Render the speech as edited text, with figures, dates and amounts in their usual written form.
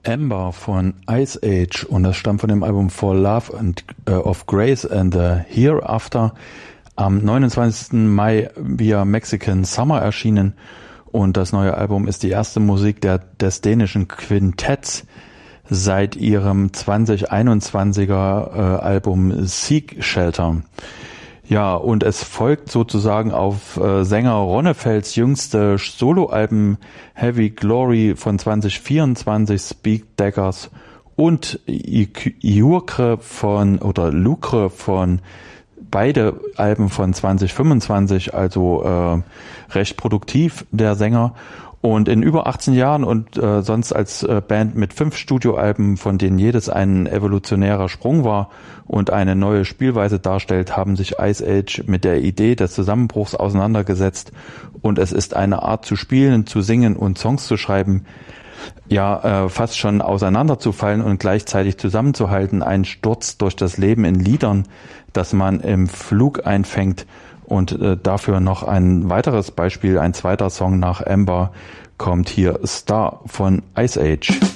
Amber von Ice Age und das stammt von dem Album For Love and of Grace and the Hereafter, am 29. Mai via Mexican Summer erschienen, und das neue Album ist die erste Musik des dänischen Quintetts seit ihrem 2021er Album Seek Shelter. Ja, und es folgt sozusagen auf Sänger Ronnefelds jüngste Soloalben Heavy Glory von 2024, Speak Daggers und Lucre von beide Alben von 2025, also recht produktiv der Sänger. Und in über 18 Jahren und sonst als Band mit 5 Studioalben, von denen jedes ein evolutionärer Sprung war und eine neue Spielweise darstellt, haben sich Ice Age mit der Idee des Zusammenbruchs auseinandergesetzt. Und es ist eine Art zu spielen, zu singen und Songs zu schreiben, ja, fast schon auseinanderzufallen und gleichzeitig zusammenzuhalten. Ein Sturz durch das Leben in Liedern, das man im Flug einfängt. Und dafür noch ein weiteres Beispiel, ein zweiter Song nach Amber kommt hier, Star von Ice Age.